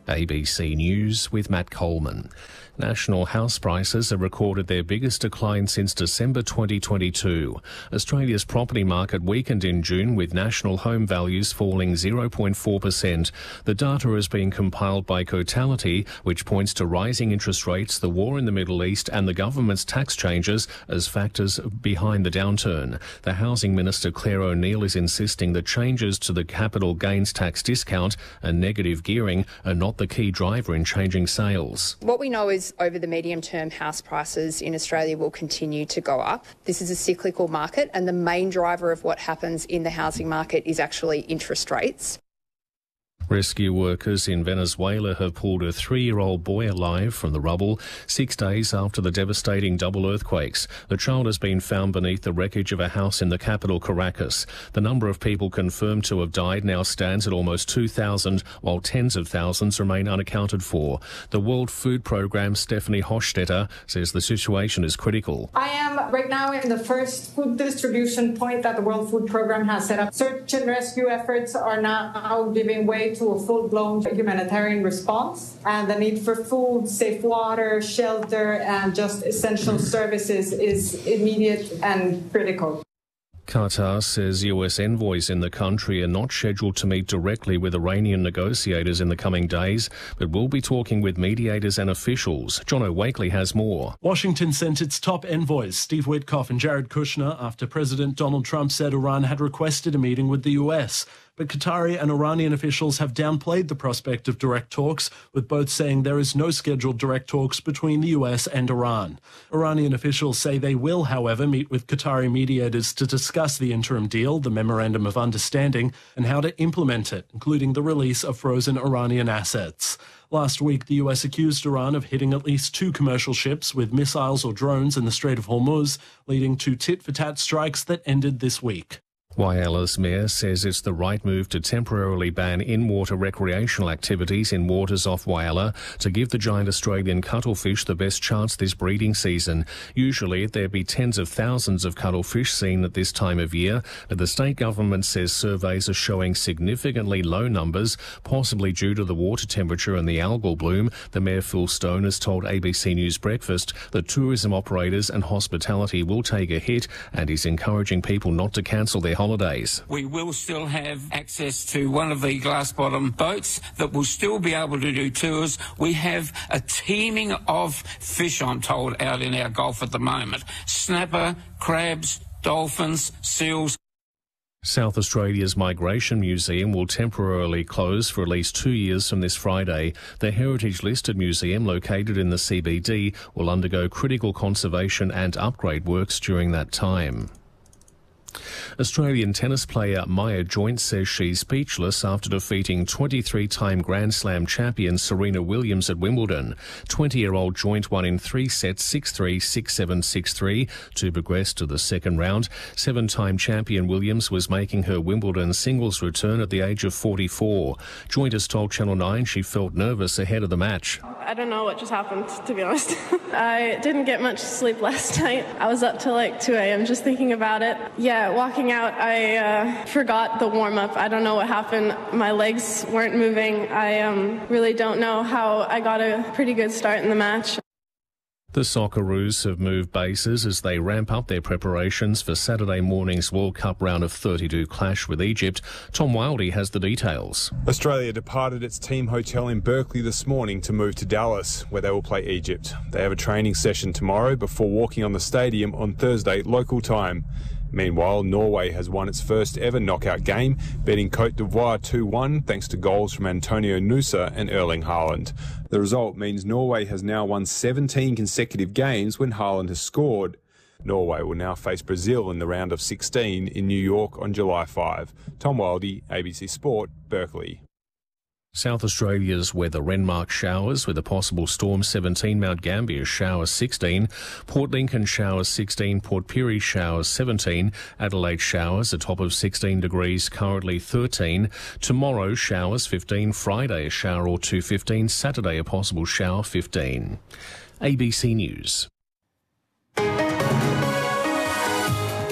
ABC News with Matt Coleman. National house prices have recorded their biggest decline since December 2022. Australia's property market weakened in June, with national home values falling 0.4%. The data is being compiled by Cotality, which points to rising interest rates, the war in the Middle East and the government's tax changes as factors behind the downturn. The Housing Minister Claire O'Neil is insisting that changes to the capital gains tax discount and negative gearing are not the key driver in changing sales. What we know is over the medium term, house prices in Australia will continue to go up. This is a cyclical market, and the main driver of what happens in the housing market is actually interest rates. Rescue workers in Venezuela have pulled a 3-year-old boy alive from the rubble 6 days after the devastating double earthquakes. The child has been found beneath the wreckage of a house in the capital, Caracas. The number of people confirmed to have died now stands at almost 2,000, while tens of thousands remain unaccounted for. The World Food Programme's Stephanie Hochstetter says the situation is critical. I am right now in the first food distribution point that the World Food Programme has set up. Search and rescue efforts are now giving way to a full-blown humanitarian response, and the need for food, safe water, shelter, and just essential services is immediate and critical. Qatar says US envoys in the country are not scheduled to meet directly with Iranian negotiators in the coming days, but will be talking with mediators and officials. John O'Wakely has more. Washington sent its top envoys, Steve Witkoff and Jared Kushner, after President Donald Trump said Iran had requested a meeting with the US. But Qatari and Iranian officials have downplayed the prospect of direct talks, with both saying there is no scheduled direct talks between the US and Iran. Iranian officials say they will, however, meet with Qatari mediators to discuss the interim deal, the Memorandum of Understanding, and how to implement it, including the release of frozen Iranian assets. Last week, the US accused Iran of hitting at least 2 commercial ships with missiles or drones in the Strait of Hormuz, leading to tit-for-tat strikes that ended this week. Whyala's mayor says it's the right move to temporarily ban in-water recreational activities in waters off Whyalla to give the giant Australian cuttlefish the best chance this breeding season. Usually there'd be tens of thousands of cuttlefish seen at this time of year, but the state government says surveys are showing significantly low numbers, possibly due to the water temperature and the algal bloom. The Mayor, Phil Stone, has told ABC News Breakfast that tourism operators and hospitality will take a hit, and he's encouraging people not to cancel their holidays. We will still have access to one of the glass-bottom boats that will still be able to do tours. We have a teeming of fish, I'm told, out in our Gulf at the moment. Snapper, crabs, dolphins, seals. South Australia's Migration Museum will temporarily close for at least 2 years from this Friday. The heritage-listed museum, located in the CBD, will undergo critical conservation and upgrade works during that time. Australian tennis player Maya Joint says she's speechless after defeating 23-time Grand Slam champion Serena Williams at Wimbledon. 20-year-old Joint won in 3 sets, 6-3, 6-7, 6-3, to progress to the second round. 7-time champion Williams was making her Wimbledon singles return at the age of 44. Joint has told Channel 9 she felt nervous ahead of the match. I don't know what just happened, to be honest. I didn't get much sleep last night. I was up till like 2 a.m. just thinking about it. Yeah, walking out, I forgot the warm-up. I don't know what happened. My legs weren't moving. I really don't know how I got a pretty good start in the match. The Socceroos have moved bases as they ramp up their preparations for Saturday morning's World Cup round of 32 clash with Egypt. Tom Wildey has the details. Australia departed its team hotel in Berkeley this morning to move to Dallas, where they will play Egypt. They have a training session tomorrow before walking on the stadium on Thursday local time. Meanwhile, Norway has won its first ever knockout game, beating Côte d'Ivoire 2-1 thanks to goals from Antonio Nusa and Erling Haaland. The result means Norway has now won 17 consecutive games when Haaland has scored. Norway will now face Brazil in the round of 16 in New York on July 5. Tom Wildey, ABC Sport, Berkeley. South Australia's weather: Renmark showers with a possible storm 17, Mount Gambier showers 16, Port Lincoln showers 16, Port Pirie showers 17, Adelaide showers a top of 16 degrees, currently 13. Tomorrow showers 15, Friday a shower or two 15, Saturday a possible shower 15. ABC News.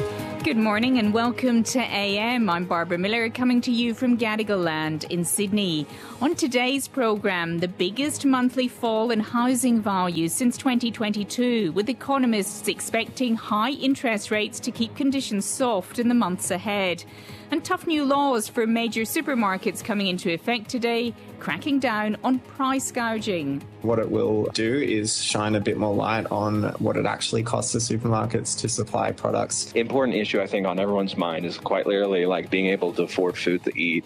Good morning and welcome to AM. I'm Barbara Miller, coming to you from Gadigal Land in Sydney. On today's programme, the biggest monthly fall in housing values since 2022, with economists expecting high interest rates to keep conditions soft in the months ahead. And tough new laws for major supermarkets coming into effect today, cracking down on price gouging. What it will do is shine a bit more light on what it actually costs the supermarkets to supply products. The important issue, I think, on everyone's mind is quite literally like being able to afford food to eat.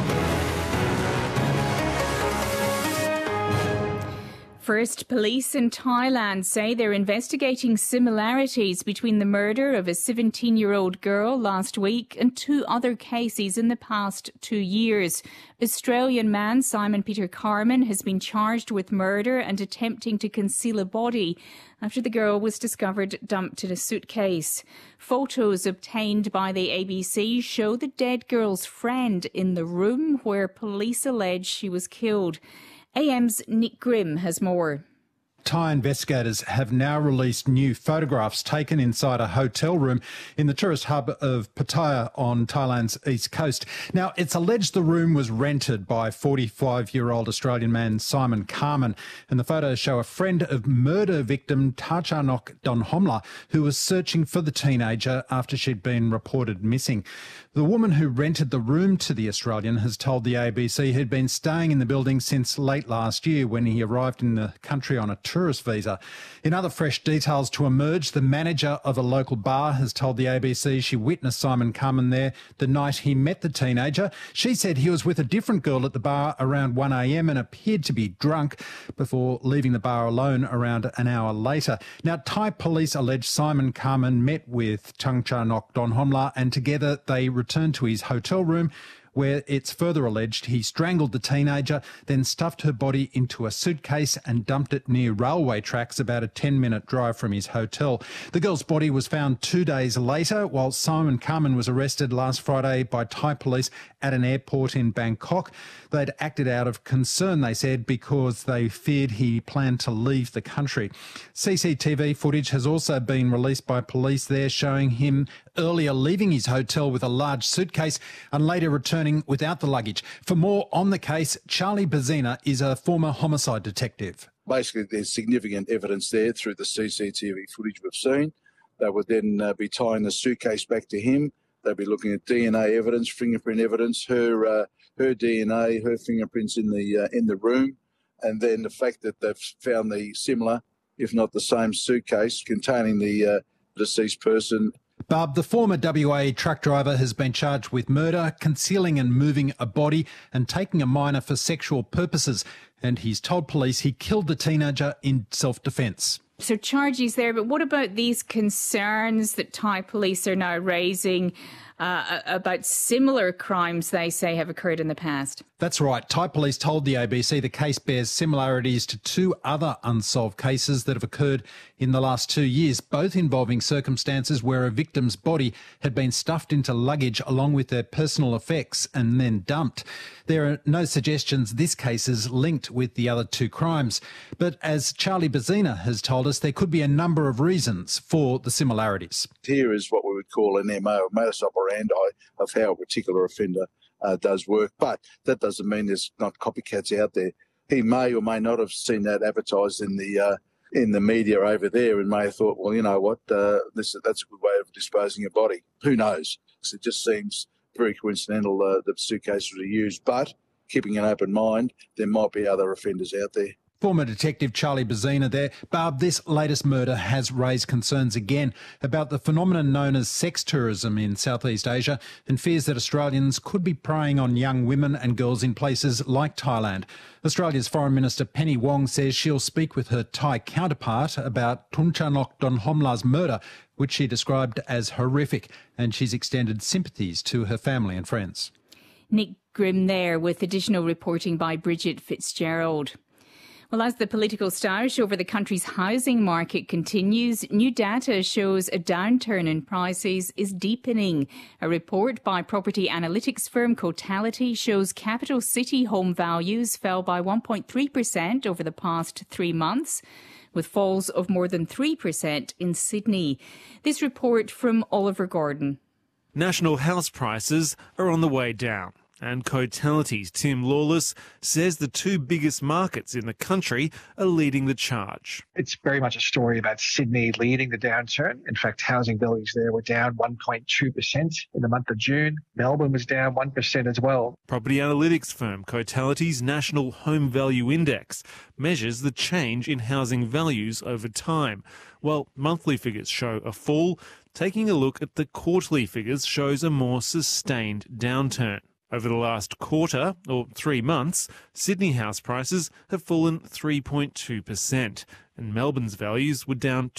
First, police in Thailand say they're investigating similarities between the murder of a 17-year-old girl last week and 2 other cases in the past 2 years. Australian man Simon Peter Carman has been charged with murder and attempting to conceal a body after the girl was discovered dumped in a suitcase. Photos obtained by the ABC show the dead girl's friend in the room where police allege she was killed. AM's Nick Grimm has more. Thai investigators have now released new photographs taken inside a hotel room in the tourist hub of Pattaya on Thailand's east coast. Now, it's alleged the room was rented by 45-year-old Australian man Simon Carman, and the photos show a friend of murder victim Tachanok Donhomla, who was searching for the teenager after she'd been reported missing. The woman who rented the room to the Australian has told the ABC he'd been staying in the building since late last year when he arrived in the country on a tourist visa. In other fresh details to emerge, the manager of a local bar has told the ABC she witnessed Simon Carman there the night he met the teenager. She said he was with a different girl at the bar around 1 a.m. and appeared to be drunk before leaving the bar alone around an hour later. Now, Thai police allege Simon Carman met with Tachanok Donhomla and together they returned to his hotel room, where it's further alleged he strangled the teenager, then stuffed her body into a suitcase and dumped it near railway tracks about a 10-minute drive from his hotel. The girl's body was found 2 days later, while Simon Carman was arrested last Friday by Thai police at an airport in Bangkok. They'd acted out of concern, they said, because they feared he planned to leave the country. CCTV footage has also been released by police there showing him earlier leaving his hotel with a large suitcase and later returning without the luggage. For more on the case, Charlie Bazina is a former homicide detective. Basically, there's significant evidence there through the CCTV footage we've seen. They would then be tying the suitcase back to him. They'd be looking at DNA evidence, fingerprint evidence, her DNA, her fingerprints in the room, and then the fact that they've found the similar, if not the same, suitcase containing the deceased person. Barb, the former WA truck driver has been charged with murder, concealing and moving a body and taking a minor for sexual purposes. And he's told police he killed the teenager in self-defence. So charges there, but what about these concerns that Thai police are now raising about similar crimes they say have occurred in the past? That's right. Thai police told the ABC the case bears similarities to 2 other unsolved cases that have occurred in the last 2 years, both involving circumstances where a victim's body had been stuffed into luggage along with their personal effects and then dumped. There are no suggestions this case is linked with the other 2 crimes. But as Charlie Bazina has told us, there could be a number of reasons for the similarities. Here is what we would call an MO, modus operandi, of how a particular offender does work. But that doesn't mean there's not copycats out there. He may or may not have seen that advertised in the media over there and may have thought, well, you know what, that's a good way of disposing of a body. Who knows? It just seems very coincidental that suitcases were used. But keeping an open mind, there might be other offenders out there. Former Detective Charlie Bazina there. Barb, this latest murder has raised concerns again about the phenomenon known as sex tourism in Southeast Asia and fears that Australians could be preying on young women and girls in places like Thailand. Australia's Foreign Minister Penny Wong says she'll speak with her Thai counterpart about Tachanok Donhomla's murder, which she described as horrific, and she's extended sympathies to her family and friends. Nick Grimm there with additional reporting by Bridget Fitzgerald. Well, as the political stoush over the country's housing market continues, new data shows a downturn in prices is deepening. A report by property analytics firm Cotality shows capital city home values fell by 1.3% over the past 3 months, with falls of more than 3% in Sydney. This report from Oliver Gordon. National house prices are on the way down. And Cotality's Tim Lawless says the two biggest markets in the country are leading the charge. It's very much a story about Sydney leading the downturn. In fact, housing values there were down 1.2% in the month of June. Melbourne was down 1% as well. Property analytics firm Cotality's National Home Value Index measures the change in housing values over time. While monthly figures show a fall, taking a look at the quarterly figures shows a more sustained downturn. Over the last quarter, or 3 months, Sydney house prices have fallen 3.2%, and Melbourne's values were down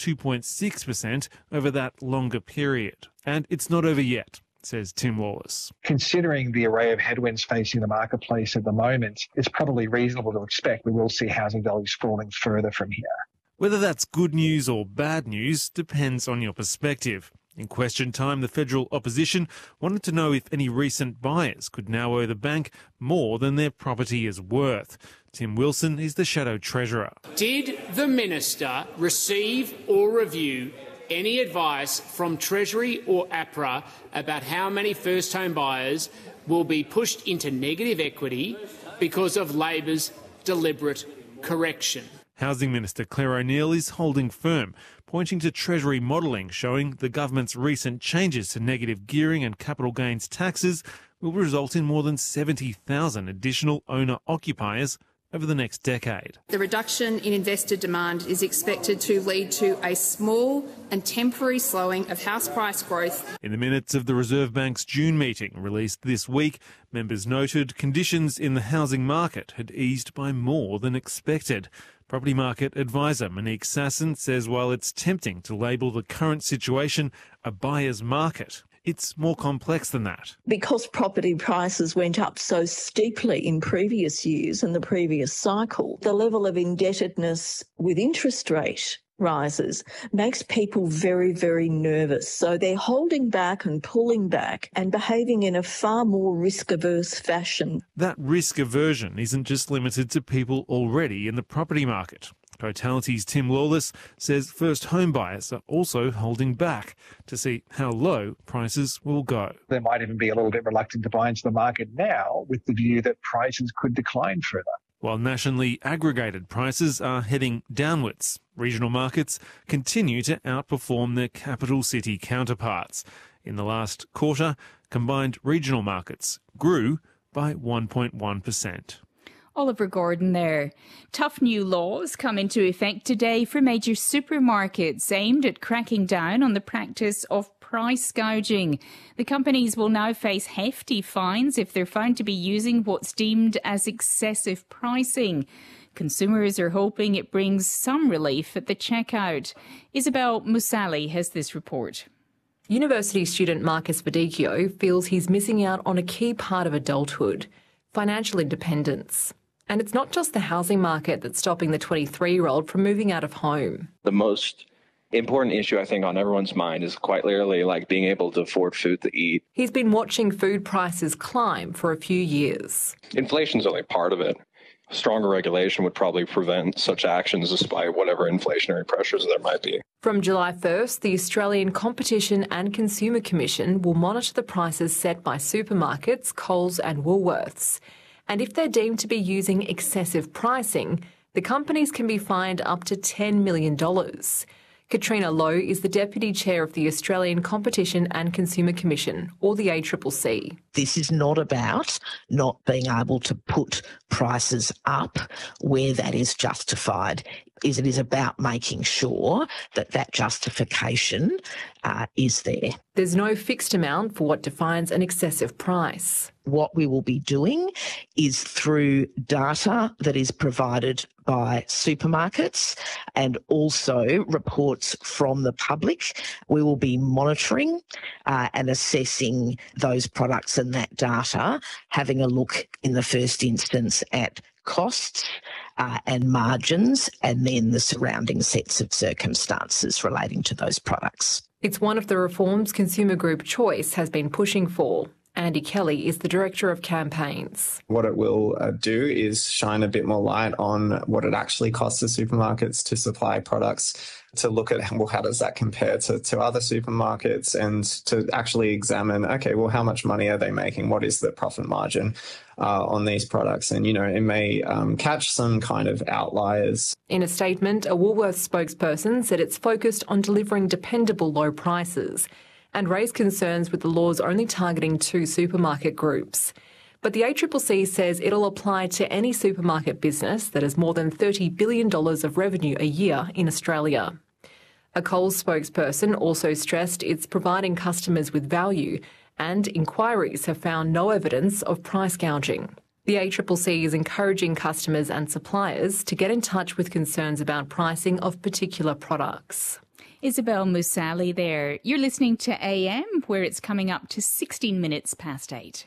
2.6% over that longer period. And it's not over yet, says Tim Lawless. Considering the array of headwinds facing the marketplace at the moment, it's probably reasonable to expect we will see housing values falling further from here. Whether that's good news or bad news depends on your perspective. In question time, the federal opposition wanted to know if any recent buyers could now owe the bank more than their property is worth. Tim Wilson is the Shadow Treasurer. Did the Minister receive or review any advice from Treasury or APRA about how many first home buyers will be pushed into negative equity because of Labor's deliberate correction? Housing Minister Claire O'Neil is holding firm, pointing to Treasury modelling showing the government's recent changes to negative gearing and capital gains taxes will result in more than 70,000 additional owner-occupiers over the next decade. The reduction in investor demand is expected to lead to a small and temporary slowing of house price growth. In the minutes of the Reserve Bank's June meeting released this week, members noted conditions in the housing market had eased by more than expected. Property market advisor Monique Sasson says while it's tempting to label the current situation a buyer's market, it's more complex than that. Because property prices went up so steeply in previous years and the previous cycle, the level of indebtedness with interest rate rises makes people very, very nervous. So they're holding back and pulling back and behaving in a far more risk-averse fashion. That risk aversion isn't just limited to people already in the property market. Cotality's Tim Lawless says first home buyers are also holding back to see how low prices will go. They might even be a little bit reluctant to buy into the market now with the view that prices could decline further. While nationally aggregated prices are heading downwards, regional markets continue to outperform their capital city counterparts. In the last quarter, combined regional markets grew by 1.1%. Oliver Gordon there. Tough new laws come into effect today for major supermarkets aimed at cracking down on the practice of price gouging. The companies will now face hefty fines if they're found to be using what's deemed as excessive pricing. Consumers are hoping it brings some relief at the checkout. Isabel Musali has this report. University student Marcus Badicchio feels he's missing out on a key part of adulthood, financial independence. And it's not just the housing market that's stopping the 23-year-old from moving out of home. The most important issue, I think, on everyone's mind is quite literally like being able to afford food to eat. He's been watching food prices climb for a few years. Inflation's only part of it. Stronger regulation would probably prevent such actions despite whatever inflationary pressures there might be. From July 1st, the Australian Competition and Consumer Commission will monitor the prices set by supermarkets, Coles and Woolworths. And if they're deemed to be using excessive pricing, the companies can be fined up to $10 million. Katrina Lowe is the Deputy Chair of the Australian Competition and Consumer Commission, or the ACCC. This is not about not being able to put prices up where that is justified. It is about making sure that that justification is there. There's no fixed amount for what defines an excessive price. What we will be doing is through data that is provided by supermarkets and also reports from the public, we will be monitoring and assessing those products and that data, having a look in the first instance at costs and margins, and then the surrounding sets of circumstances relating to those products. It's one of the reforms consumer group Choice has been pushing for. Andy Kelly is the Director of Campaigns. What it will do is shine a bit more light on what it actually costs the supermarkets to supply products, to look at, well, how does that compare to other supermarkets, and to actually examine, okay, well, how much money are they making? What is the profit margin on these products? And, it may catch some kind of outliers. In a statement, a Woolworths spokesperson said it's focused on delivering dependable low prices and raised concerns with the laws only targeting 2 supermarket groups. But the ACCC says it'll apply to any supermarket business that has more than $30 billion of revenue a year in Australia. A Coles spokesperson also stressed it's providing customers with value, and inquiries have found no evidence of price gouging. The ACCC is encouraging customers and suppliers to get in touch with concerns about pricing of particular products. Isabel Musali there. You're listening to AM, where it's coming up to 16 minutes past 8.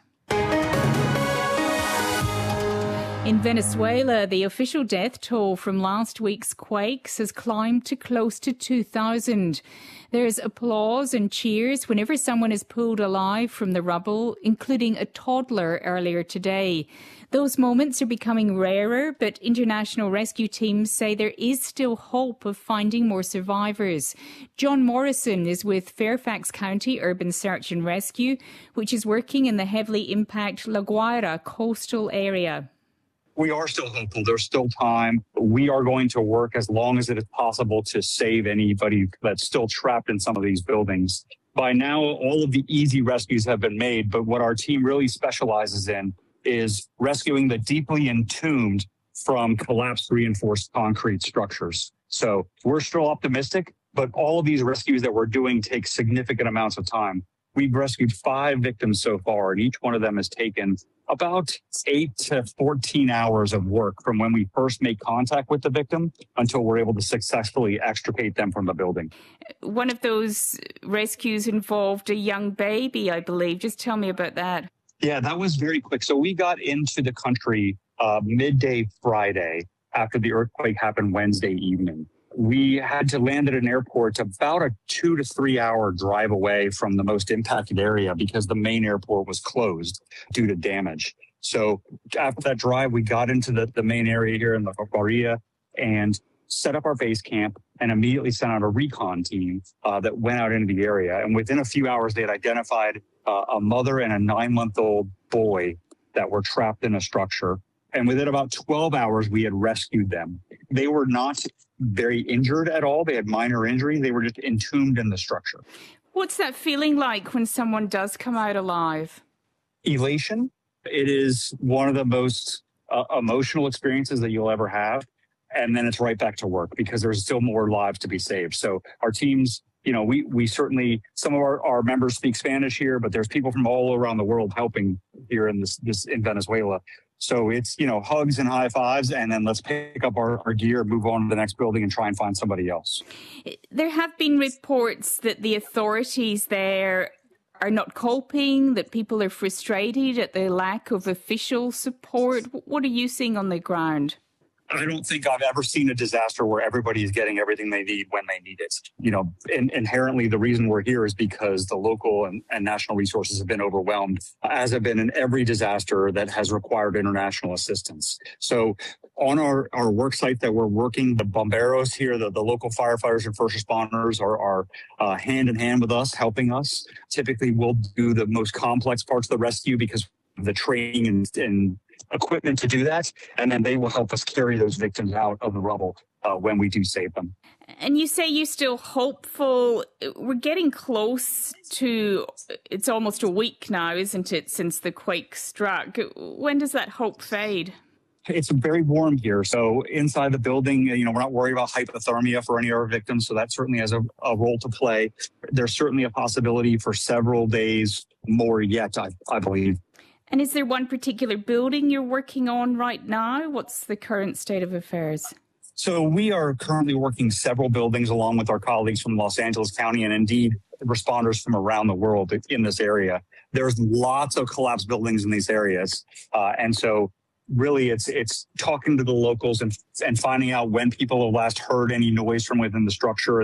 In Venezuela, the official death toll from last week's quakes has climbed to close to 2,000. There's applause and cheers whenever someone is pulled alive from the rubble, including a toddler earlier today. Those moments are becoming rarer, but international rescue teams say there is still hope of finding more survivors. John Morrison is with Fairfax County Urban Search and Rescue, which is working in the heavily impacted La Guaira coastal area. We are still hopeful. There's still time. We are going to work as long as it is possible to save anybody that's still trapped in some of these buildings. By now, all of the easy rescues have been made, but what our team really specializes in is rescuing the deeply entombed from collapsed reinforced concrete structures. So we're still optimistic, but all of these rescues that we're doing take significant amounts of time. We've rescued 5 victims so far, and each one of them has taken about 8 to 14 hours of work from when we first make contact with the victim until we're able to successfully extricate them from the building. One of those rescues involved a young baby, I believe. Just tell me about that. Yeah, that was very quick. So we got into the country midday Friday after the earthquake happened Wednesday evening. We had to land at an airport about a 2 to 3 hour drive away from the most impacted area because the main airport was closed due to damage. So after that drive, we got into the main area here in La Guaira and set up our base camp and immediately sent out a recon team that went out into the area. And within a few hours, they had identified a mother and a 9-month-old boy that were trapped in a structure. And within about 12 hours, we had rescued them. They were not very injured at all. They had minor injury. They were just entombed in the structure. What's that feeling like when someone does come out alive? Elation. It is one of the most emotional experiences that you'll ever have. And then it's right back to work because there's still more lives to be saved. So our teams, we certainly, some of our members speak Spanish here, but there's people from all around the world helping here in this in Venezuela. So it's, hugs and high fives, and then let's pick up our gear, move on to the next building and try and find somebody else. There have been reports that the authorities there are not coping, that people are frustrated at the lack of official support. What are you seeing on the ground? I don't think I've ever seen a disaster where everybody is getting everything they need when they need it. Inherently, the reason we're here is because the local and national resources have been overwhelmed, as have been in every disaster that has required international assistance. So on our work site that we're working, the bomberos here, the local firefighters and first responders are hand in hand with us, helping us. Typically, we'll do the most complex parts of the rescue because of the training and equipment to do that, and then they will help us carry those victims out of the rubble when we do save them. And you say you're still hopeful. We're getting close to, it's almost a week now, isn't it, since the quake struck. When does that hope fade? It's very warm here. So inside the building, we're not worried about hypothermia for any of our victims. So that certainly has a role to play. There's certainly a possibility for several days more yet, I believe. And is there one particular building you're working on right now? What's the current state of affairs? So we are currently working several buildings along with our colleagues from Los Angeles County and indeed responders from around the world in this area. There's lots of collapsed buildings in these areas. And so really it's talking to the locals and finding out when people have last heard any noise from within the structure and then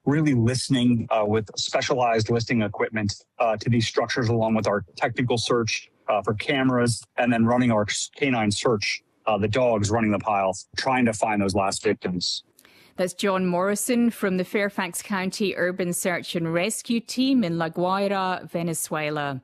really listening with specialized listening equipment to these structures, along with our technical search for cameras, and then running our canine search, the dogs running the pile, trying to find those last victims. That's John Morrison from the Fairfax County Urban Search and Rescue Team in La Guaira, Venezuela.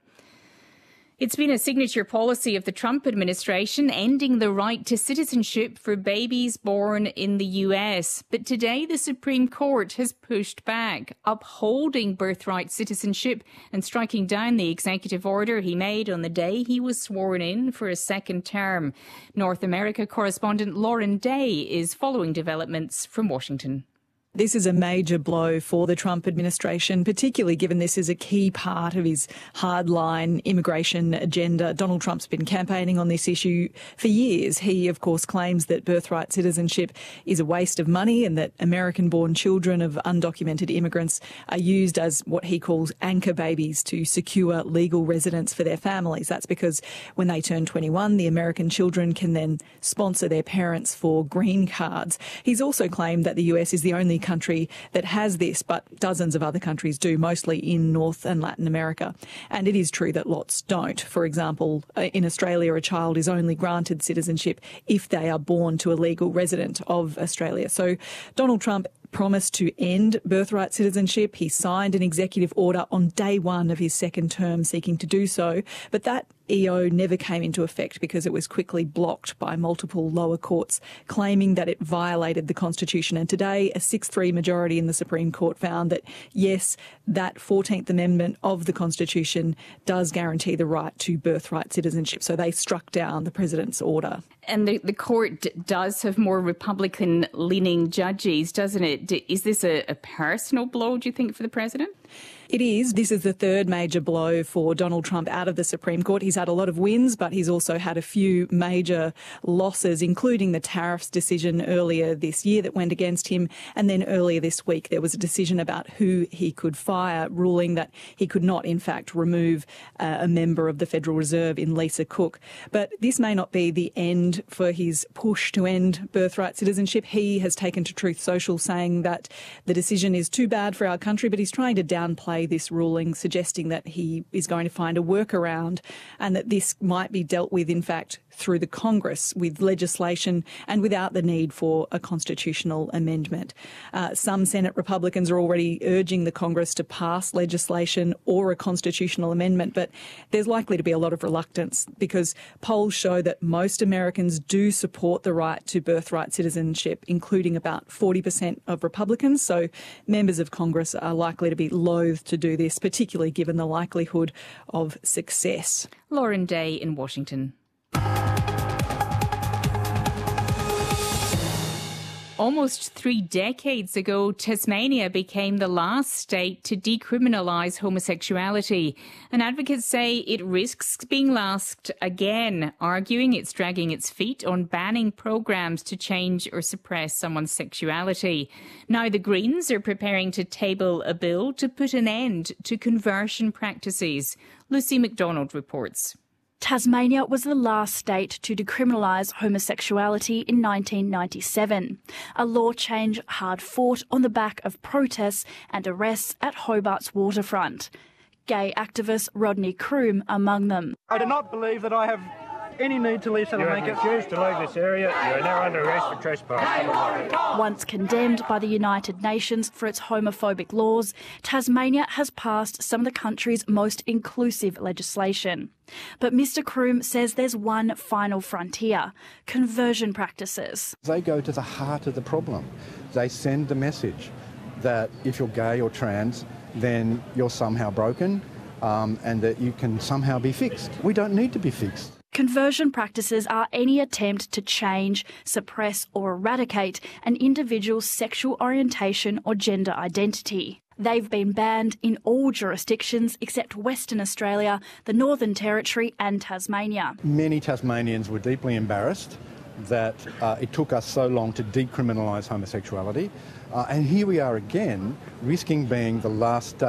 It's been a signature policy of the Trump administration ending the right to citizenship for babies born in the US. But today the Supreme Court has pushed back, upholding birthright citizenship and striking down the executive order he made on the day he was sworn in for a second term. North America correspondent Lauren Day is following developments from Washington. This is a major blow for the Trump administration, particularly given this is a key part of his hardline immigration agenda. Donald Trump's been campaigning on this issue for years. He, of course, claims that birthright citizenship is a waste of money and that American-born children of undocumented immigrants are used as what he calls anchor babies to secure legal residence for their families. That's because when they turn 21, the American children can then sponsor their parents for green cards. He's also claimed that the US is the only country that has this, but dozens of other countries do, mostly in North and Latin America. And it is true that lots don't. For example, in Australia, a child is only granted citizenship if they are born to a legal resident of Australia. So Donald Trump promised to end birthright citizenship. He signed an executive order on day one of his second term seeking to do so, but that EO never came into effect because it was quickly blocked by multiple lower courts, claiming that it violated the Constitution. And today, a 6-3 majority in the Supreme Court found that, yes, that 14th Amendment of the Constitution does guarantee the right to birthright citizenship. So they struck down the president's order. And the court does have more Republican-leaning judges, doesn't it? Is this a personal blow, do you think, for the president? It is. This is the third major blow for Donald Trump out of the Supreme Court. He's had a lot of wins, but he's also had a few major losses, including the tariffs decision earlier this year that went against him. And then earlier this week, there was a decision about who he could fire, ruling that he could not, in fact, remove a member of the Federal Reserve in Lisa Cook. But this may not be the end for his push to end birthright citizenship. He has taken to Truth Social saying that the decision is too bad for our country, but he's trying to downplay this ruling, suggesting that he is going to find a workaround and that this might be dealt with, in fact, through the Congress with legislation and without the need for a constitutional amendment. Some Senate Republicans are already urging the Congress to pass legislation or a constitutional amendment, but there's likely to be a lot of reluctance because polls show that most Americans do support the right to birthright citizenship, including about 40% of Republicans. So members of Congress are likely to be loath to do this, particularly given the likelihood of success. Lauren Day in Washington. Almost 3 decades ago, Tasmania became the last state to decriminalise homosexuality. And advocates say it risks being last again, arguing it's dragging its feet on banning programs to change or suppress someone's sexuality. Now the Greens are preparing to table a bill to put an end to conversion practices. Lucy McDonald reports. Tasmania was the last state to decriminalise homosexuality in 1997, a law change hard fought on the back of protests and arrests at Hobart's waterfront. Gay activist Rodney Croom among them. I do not believe that I have any need to leave South America. You refuse to leave this area. You are now under arrest for trespass. Once condemned by the United Nations for its homophobic laws, Tasmania has passed some of the country's most inclusive legislation. But Mr Croom says there's one final frontier: conversion practices. They go to the heart of the problem. They send the message that if you're gay or trans, then you're somehow broken and that you can somehow be fixed. We don't need to be fixed. Conversion practices are any attempt to change, suppress or eradicate an individual's sexual orientation or gender identity. They've been banned in all jurisdictions except Western Australia, the Northern Territory and Tasmania. Many Tasmanians were deeply embarrassed that it took us so long to decriminalise homosexuality. And here we are again, risking being the last state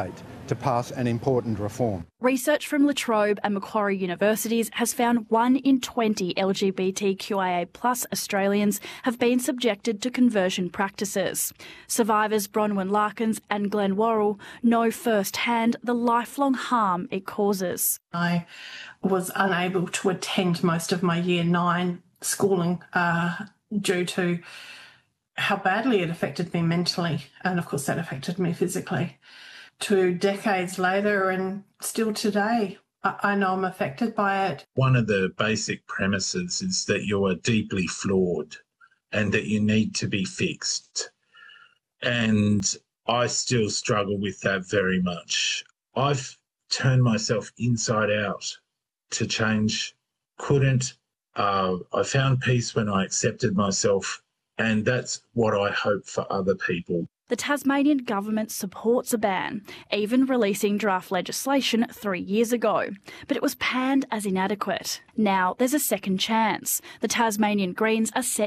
to pass an important reform. Research from La Trobe and Macquarie Universities has found 1 in 20 LGBTQIA+ Australians have been subjected to conversion practices. Survivors Bronwyn Larkins and Glenn Worrell know firsthand the lifelong harm it causes. I was unable to attend most of my Year 9 schooling due to how badly it affected me mentally, and of course that affected me physically. 2 decades later and still today, I know I'm affected by it. One of the basic premises is that you are deeply flawed and that you need to be fixed. And I still struggle with that very much. I've turned myself inside out to change. Couldn't. I found peace when I accepted myself, and that's what I hope for other people. The Tasmanian government supports a ban, even releasing draft legislation 3 years ago. But it was panned as inadequate. Now there's a second chance. The Tasmanian Greens are set